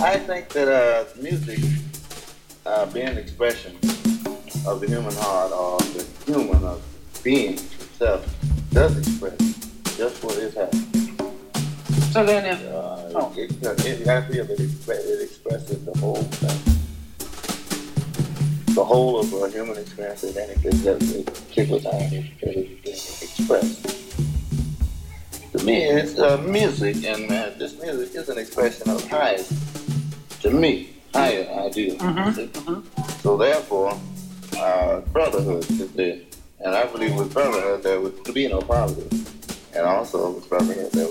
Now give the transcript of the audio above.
I think that music, being an expression of the human heart or the human of being itself, does express just what is happening. So then, if I feel that it expresses the whole thing, the whole of a human experience at any particular time is expressed. To me, it's music, and this music is an expression of highest, to me, higher ideals. So therefore, brotherhood is there. And I believe with brotherhood there would be no poverty. And also with brotherhood there